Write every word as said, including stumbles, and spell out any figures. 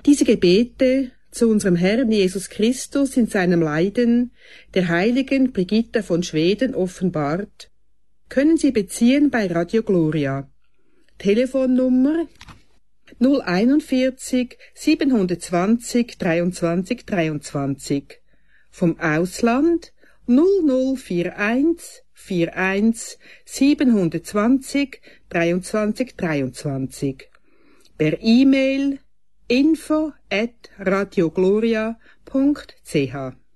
Diese Gebete zu unserem Herrn Jesus Christus in seinem Leiden, der heiligen Brigitta von Schweden offenbart, können Sie beziehen bei Radio Gloria. Telefonnummer null einundvierzig siebenhundertzwanzig dreiundzwanzig dreiundzwanzig. Vom Ausland null null eins vier eins siebenhundertzwanzig dreiundzwanzig dreiundzwanzig. Per E-Mail info at radiogloria punkt c h.